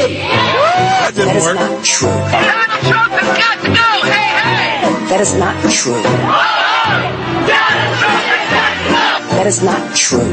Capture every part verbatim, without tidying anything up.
That didn't That is work. not true. Donald Trump has got to go! Hey, hey! That is not true. Donald Trump has got to go! That is not true.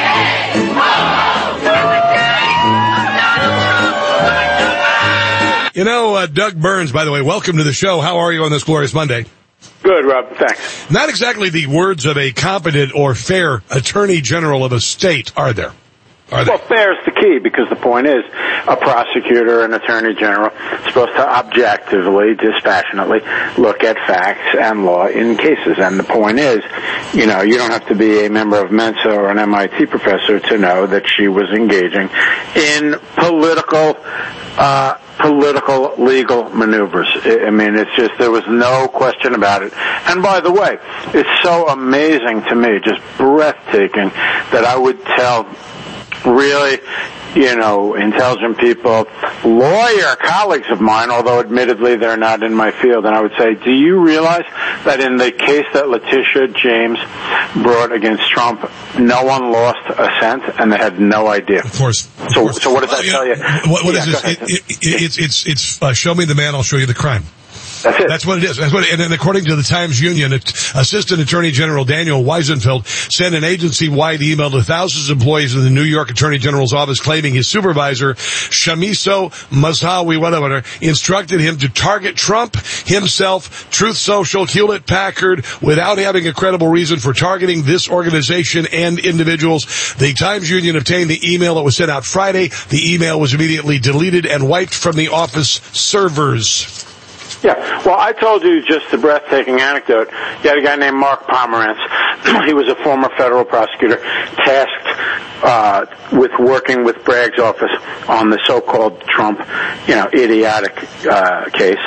You know, uh, Doug Burns, by the way, welcome to the show. How are you on this glorious Monday? Good, Rob. Thanks. Not exactly the words of a competent or fair attorney general of a state, are there? Are they? Well, fair is the key, because the point is a prosecutor, an attorney general, is supposed to objectively, dispassionately look at facts and law in cases. And the point is, you know, you don't have to be a member of Mensa or an M I T professor to know that she was engaging in political, uh, political legal maneuvers. I mean, it's just, there was no question about it. And by the way, it's so amazing to me, just breathtaking, that I would tell really, you know, intelligent people, lawyer colleagues of mine, although admittedly they're not in my field, and I would say, do you realize that in the case that Letitia James brought against Trump, no one lost a cent, and they had no idea? Of course. Of so, course. so what does that well, tell you? What, what yeah, is this? It, it, it, it's it's it's uh, show me the man, I'll show you the crime. That's it. That's what it is. That's what, and then according to the Times-Union, Assistant Attorney General Daniel Weisenfeld sent an agency-wide email to thousands of employees in the New York Attorney General's office claiming his supervisor, Shamiso Mazhawi, whatever, instructed him to target Trump, himself, Truth Social, Hewlett-Packard, without having a credible reason for targeting this organization and individuals. The Times-Union obtained the email that was sent out Friday. The email was immediately deleted and wiped from the office servers. Yeah, well, I told you just a breathtaking anecdote. You had a guy named Mark Pomerantz. He was a former federal prosecutor tasked uh, with working with Bragg's office on the so-called Trump, you know, idiotic uh, case.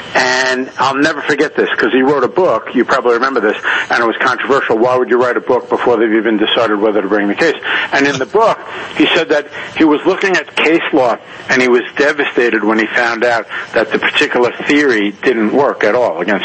And I'll never forget this, because he wrote a book. You probably remember this, and it was controversial. Why would you write a book before they've even decided whether to bring the case? And in the book, he said that he was looking at case law, and he was devastated when he found out that the particular theory didn't work at all against